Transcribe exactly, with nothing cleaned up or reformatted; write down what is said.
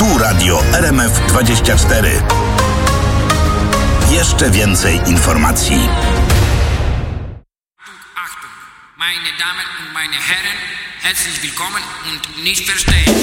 Tu Radio R M F dwadzieścia cztery. Jeszcze więcej informacji. Achtung, meine Damen und meine Herren, herzlich willkommen und nicht verstehen.